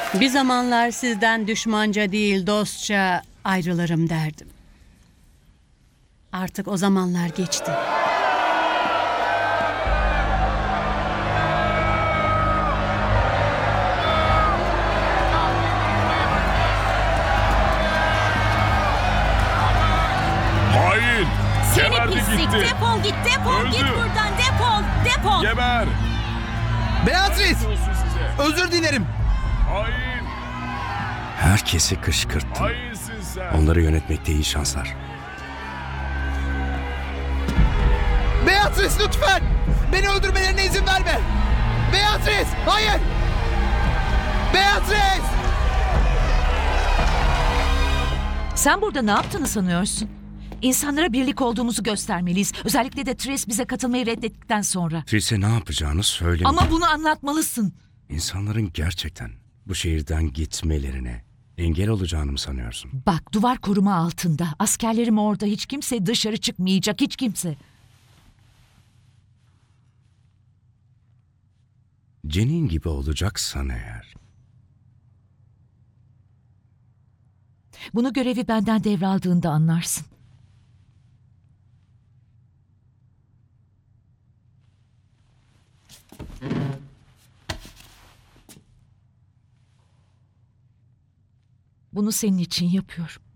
Bir zamanlar sizden düşmanca değil dostça ayrılırım derdim. Artık o zamanlar geçti. Hain! Seni Geberdi pislik, gitti. defol git, defol Öldü. git buradan, defol. Geber! Beatrice! Lanet olsun size. Özür dilerim. Hain! Herkesi kışkırttın. Hainsin sen. Onları yönetmekte iyi şanslar. Beatrice lütfen! Beni öldürmelerine izin verme! Beatrice! Hayır! Beatrice! Sen burada ne yaptığını sanıyorsun? İnsanlara birlik olduğumuzu göstermeliyiz. Özellikle de Trace bize katılmayı reddettikten sonra. Tris'e ne yapacağını söyleme. Ama bunu anlatmalısın. İnsanların gerçekten bu şehirden gitmelerine engel olacağını mı sanıyorsun? Bak, duvar koruma altında. Askerlerim orada. Hiç kimse dışarı çıkmayacak. Hiç kimse. Cenin gibi olacaksan eğer. Bunu görevi benden devraldığında anlarsın. Bunu senin için yapıyorum.